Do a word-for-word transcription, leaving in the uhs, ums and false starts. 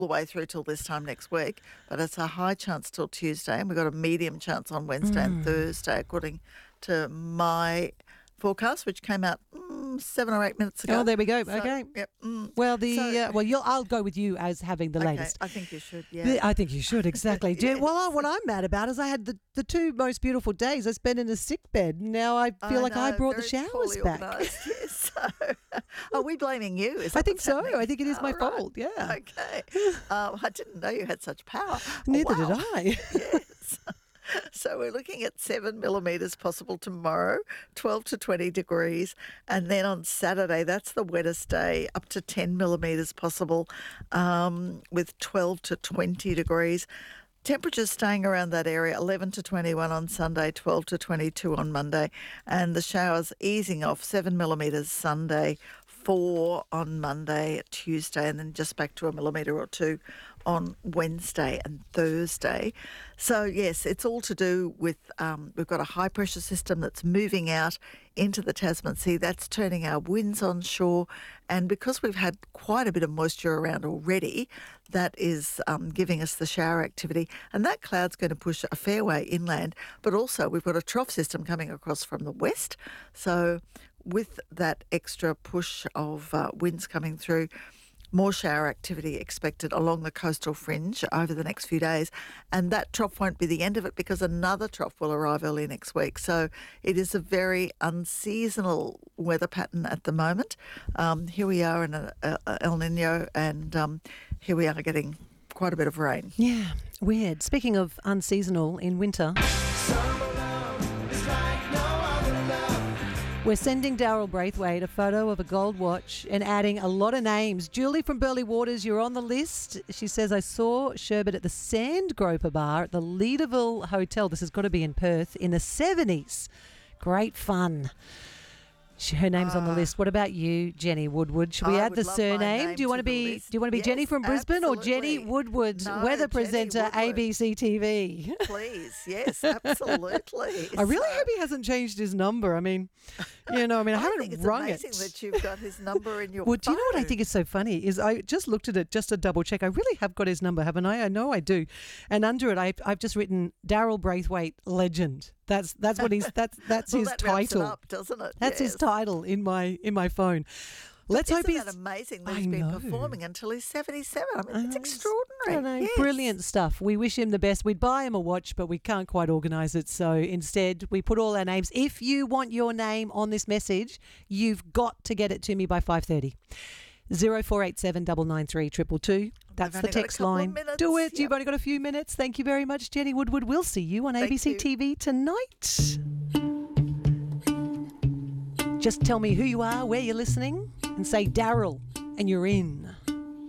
the way through till this time next week, but it's a high chance till Tuesday, and we've got a medium chance on Wednesday and Thursday, according to my forecast, which came out mm, seven or eight minutes ago. Oh, there we go. So, okay. Yep. Mm. Well, the So- uh, well, you'll, I'll go with you as having the Okay, latest. I think you should. Yeah. The- I think you should, exactly. Do you- Yes. Well, I- what I'm mad about is I had the, the two most beautiful days I spent in a sick bed. Now I feel like I know, brought the very showers poorly back. organised, yes. So, are we blaming you? Is I that think what's so. happening? I think it is my Oh, right. fault, yeah. Okay. Um, I didn't know you had such power. Neither Wow. did I. Yes. So we're looking at seven millimetres possible tomorrow, twelve to twenty degrees. And then on Saturday, that's the wettest day, up to ten millimetres possible um, with twelve to twenty degrees. Temperatures staying around that area, eleven to twenty-one on Sunday, twelve to twenty-two on Monday. And the showers easing off, seven millimetres Sunday, four on Monday, Tuesday, and then just back to a millimetre or two on Wednesday and Thursday. So, yes, it's all to do with, um, we've got a high pressure system that's moving out into the Tasman Sea. That's turning our winds onshore. And because we've had quite a bit of moisture around already, that is um, giving us the shower activity. And that cloud's going to push a fair way inland. But also we've got a trough system coming across from the west. So with that extra push of uh, winds coming through, more shower activity expected along the coastal fringe over the next few days. And that trough won't be the end of it because another trough will arrive early next week. So it is a very unseasonal weather pattern at the moment. Um, here we are in a, a, a El Nino, and um, here we are getting quite a bit of rain. Yeah, weird. Speaking of unseasonal in winter, we're sending Daryl Braithwaite a photo of a gold watch and adding a lot of names. Julie from Burleigh Waters, you're on the list. She says, I saw Sherbet at the Sandgroper Bar at the Leaderville Hotel. This has got to be in Perth in the seventies. Great fun. She, her name's on the list. What about you, Jenny Woodward? Should we I add would the love my surname? name Do you want to to the be list. do you want to be Yes, Jenny from Brisbane or Jenny absolutely. Woodward, No, weather Jenny presenter, A Woodward. B C T V? Please, yes, absolutely. I really So- hope he hasn't changed his number. I mean, you know, I mean, I, I haven't think it's rung amazing it. that you've got his number in your Well, do you know what I phone. think is so funny is I just looked at it just to double check. I really have got his number, haven't I? I know I do. And under it, I, I've just written Daryl Braithwaite, legend. That's that's what he's that's that's Well, his that wraps it title. up, doesn't it? That's his Yes. title in my in my phone. Let's Isn't hope he's that amazing that I he's been know. performing until he's seventy-seven? I mean, I it's know, extraordinary. I know, Yes. brilliant stuff. We wish him the best. We'd buy him a watch, but we can't quite organise it. So instead, we put all our names. If you want your name on this message, you've got to get it to me by five thirty. Zero four eight seven nine nine three two two two. That's We've the only got a text couple of line. minutes. Do it. Yep. You've only got a few minutes. Thank you very much, Jenny Woodward. We'll see you on Thank A B C you. T V tonight. Just tell me who you are, where you're listening, and say Daryl, and you're in.